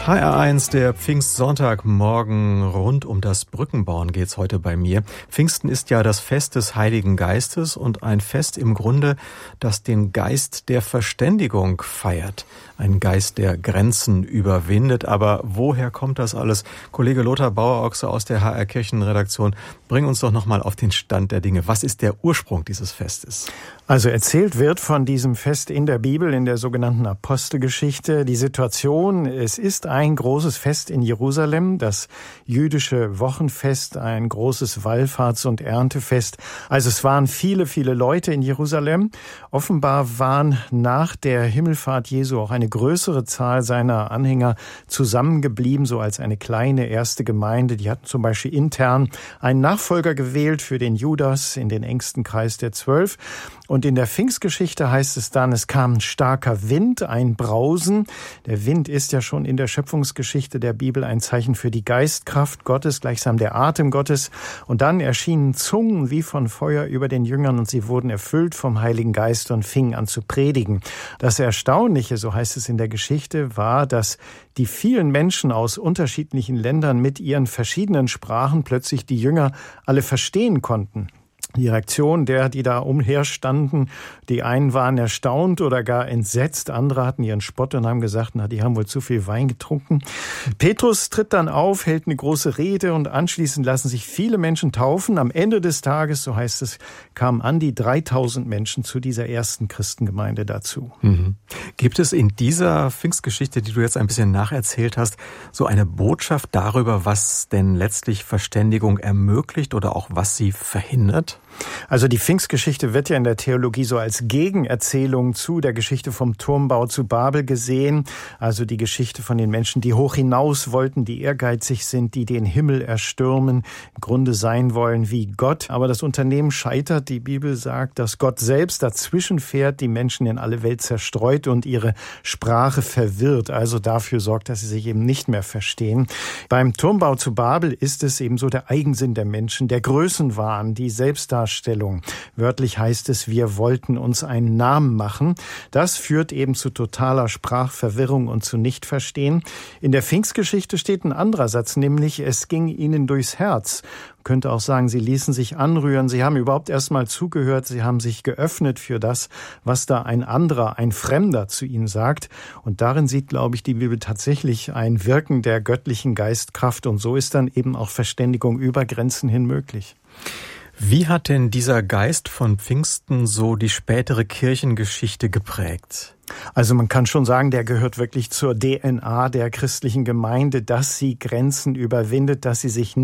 HR1, der Pfingstsonntagmorgen, rund um das Brückenbauen geht's heute bei mir. Pfingsten ist ja das Fest des Heiligen Geistes und ein Fest im Grunde, das den Geist der Verständigung feiert. Ein Geist, der Grenzen überwindet. Aber woher kommt das alles? Kollege Lothar Bauerochse aus der HR Kirchenredaktion, bring uns doch nochmal auf den Stand der Dinge. Was ist der Ursprung dieses Festes? Also erzählt wird von diesem Fest in der Bibel, in der sogenannten Apostelgeschichte. Die Situation, es ist ein großes Fest in Jerusalem, das jüdische Wochenfest, ein großes Wallfahrts- und Erntefest. Also es waren viele, viele Leute in Jerusalem. Offenbar waren nach der Himmelfahrt Jesu auch eine größere Zahl seiner Anhänger zusammengeblieben, so als eine kleine erste Gemeinde. Die hatten zum Beispiel intern einen Nachfolger gewählt für den Judas in den engsten Kreis der 12. Und in der Pfingstgeschichte heißt es dann, es kam ein starker Wind, ein Brausen. Der Wind ist ja schon in der Schöpfungsgeschichte der Bibel ein Zeichen für die Geistkraft Gottes, gleichsam der Atem Gottes. Und dann erschienen Zungen wie von Feuer über den Jüngern und sie wurden erfüllt vom Heiligen Geist und fingen an zu predigen. Das Erstaunliche, so heißt es in der Geschichte, war, dass die vielen Menschen aus unterschiedlichen Ländern mit ihren verschiedenen Sprachen plötzlich die Jünger alle verstehen konnten. Die Reaktion der, die da umherstanden, die einen waren erstaunt oder gar entsetzt, andere hatten ihren Spott und haben gesagt, na, die haben wohl zu viel Wein getrunken. Petrus tritt dann auf, hält eine große Rede und anschließend lassen sich viele Menschen taufen. Am Ende des Tages, so heißt es, kamen an die 3000 Menschen zu dieser ersten Christengemeinde dazu. Mhm. Gibt es in dieser Pfingstgeschichte, die du jetzt ein bisschen nacherzählt hast, so eine Botschaft darüber, was denn letztlich Verständigung ermöglicht oder auch was sie verhindert? Also die Pfingstgeschichte wird ja in der Theologie so als Gegenerzählung zu der Geschichte vom Turmbau zu Babel gesehen. Also die Geschichte von den Menschen, die hoch hinaus wollten, die ehrgeizig sind, die den Himmel erstürmen, im Grunde sein wollen wie Gott. Aber das Unternehmen scheitert. Die Bibel sagt, dass Gott selbst dazwischen fährt, die Menschen in alle Welt zerstreut und ihre Sprache verwirrt. Also dafür sorgt, dass sie sich eben nicht mehr verstehen. Beim Turmbau zu Babel ist es eben so der Eigensinn der Menschen, der Größenwahn, die Selbstdarstellung. Wörtlich heißt es, wir wollten uns einen Namen machen. Das führt eben zu totaler Sprachverwirrung und zu Nichtverstehen. In der Pfingstgeschichte steht ein anderer Satz, nämlich es ging ihnen durchs Herz. Man könnte auch sagen, sie ließen sich anrühren, sie haben überhaupt erst mal zugehört, sie haben sich geöffnet für das, was da ein anderer, ein Fremder zu ihnen sagt. Und darin sieht, glaube ich, die Bibel tatsächlich ein Wirken der göttlichen Geistkraft. Und so ist dann eben auch Verständigung über Grenzen hin möglich. Wie hat denn dieser Geist von Pfingsten so die spätere Kirchengeschichte geprägt? Also man kann schon sagen, der gehört wirklich zur DNA der christlichen Gemeinde, dass sie Grenzen überwindet, dass sie sich